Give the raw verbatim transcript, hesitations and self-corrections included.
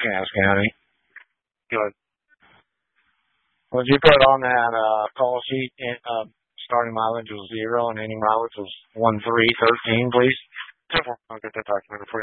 Cass County. Good. Would you put on that uh, call sheet, in, uh, starting mileage was zero and ending mileage was one three thirteen, please? I'll get that documented for you.